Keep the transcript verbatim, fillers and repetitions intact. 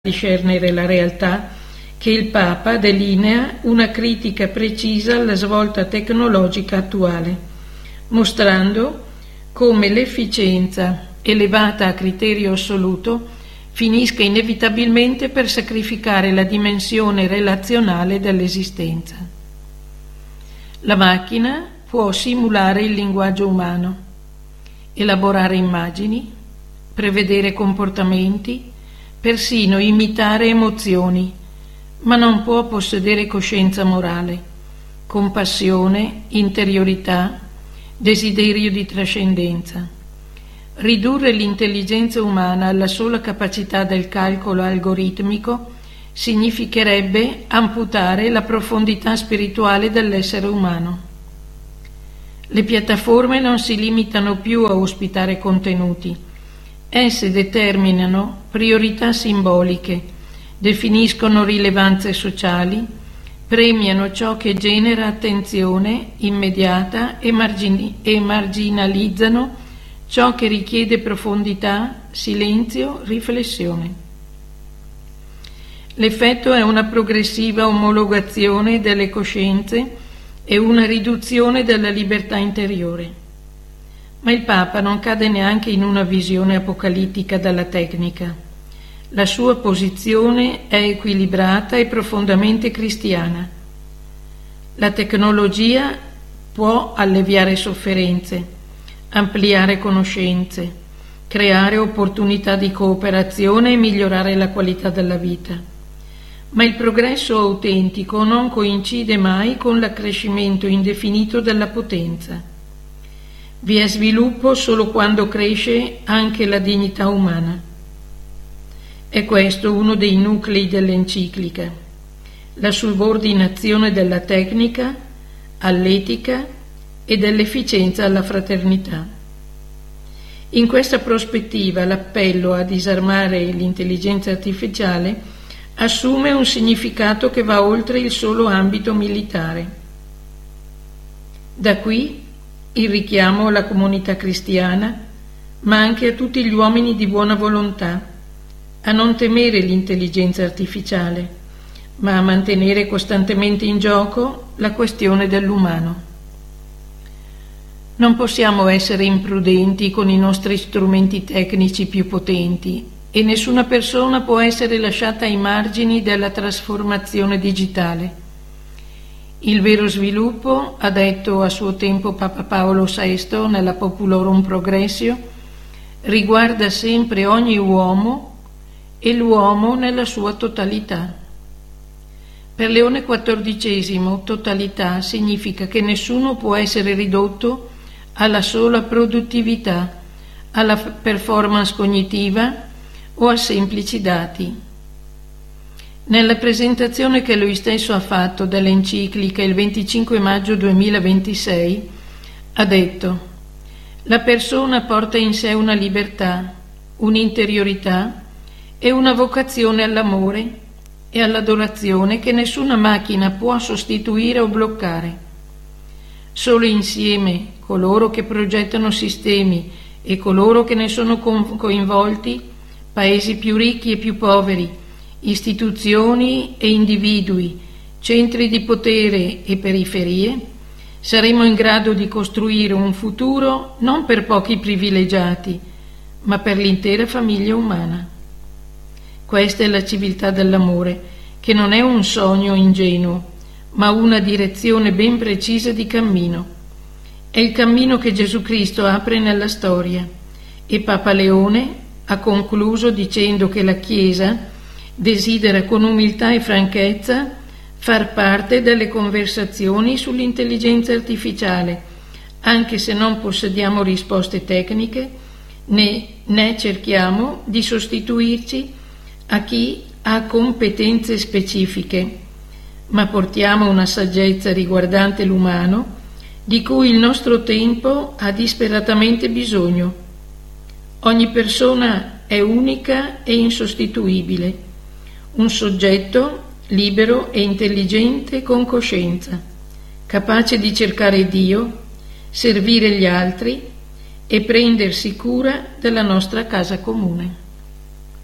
discernere la realtà, che il Papa delinea una critica precisa alla svolta tecnologica attuale, mostrando come l'efficienza elevata a criterio assoluto finisca inevitabilmente per sacrificare la dimensione relazionale dell'esistenza. La macchina può simulare il linguaggio umano, elaborare immagini, prevedere comportamenti, persino imitare emozioni, ma non può possedere coscienza morale, compassione, interiorità, desiderio di trascendenza. Ridurre l'intelligenza umana alla sola capacità del calcolo algoritmico significherebbe amputare la profondità spirituale dell'essere umano. Le piattaforme non si limitano più a ospitare contenuti. Esse determinano priorità simboliche, definiscono rilevanze sociali, premiano ciò che genera attenzione immediata e, margini- e marginalizzano ciò che richiede profondità, silenzio, riflessione. L'effetto è una progressiva omologazione delle coscienze e una riduzione della libertà interiore. Ma il Papa non cade neanche in una visione apocalittica della tecnica. La sua posizione è equilibrata e profondamente cristiana. La tecnologia può alleviare sofferenze, ampliare conoscenze, creare opportunità di cooperazione e migliorare la qualità della vita. Ma il progresso autentico non coincide mai con l'accrescimento indefinito della potenza. Vi è sviluppo solo quando cresce anche la dignità umana. È questo uno dei nuclei dell'enciclica, la subordinazione della tecnica all'etica e dell'efficienza alla fraternità. In questa prospettiva l'appello a disarmare l'intelligenza artificiale assume un significato che va oltre il solo ambito militare. Da qui il richiamo alla comunità cristiana, ma anche a tutti gli uomini di buona volontà, a non temere l'intelligenza artificiale, ma a mantenere costantemente in gioco la questione dell'umano. Non possiamo essere imprudenti con i nostri strumenti tecnici più potenti e nessuna persona può essere lasciata ai margini della trasformazione digitale. Il vero sviluppo, ha detto a suo tempo Papa Paolo sesto nella Populorum Progressio, riguarda sempre ogni uomo e l'uomo nella sua totalità. Per Leone quattordicesimo, totalità significa che nessuno può essere ridotto alla sola produttività, alla performance cognitiva o a semplici dati. Nella presentazione che lui stesso ha fatto dell'enciclica il venticinque maggio duemilaventisei, ha detto: la persona porta in sé una libertà, un'interiorità e una vocazione all'amore e all'adorazione che nessuna macchina può sostituire o bloccare. Solo insieme coloro che progettano sistemi e coloro che ne sono coinvolti, paesi più ricchi e più poveri, istituzioni e individui, centri di potere e periferie, saremo in grado di costruire un futuro non per pochi privilegiati, ma per l'intera famiglia umana. Questa è la civiltà dell'amore, che non è un sogno ingenuo, ma una direzione ben precisa di cammino. È il cammino che Gesù Cristo apre nella storia e Papa Leone ha concluso dicendo che la Chiesa desidera con umiltà e franchezza far parte delle conversazioni sull'intelligenza artificiale, anche se non possediamo risposte tecniche, né, né cerchiamo di sostituirci a chi ha competenze specifiche, ma portiamo una saggezza riguardante l'umano di cui il nostro tempo ha disperatamente bisogno. Ogni persona è unica e insostituibile, un soggetto libero e intelligente con coscienza, capace di cercare Dio, servire gli altri e prendersi cura della nostra casa comune.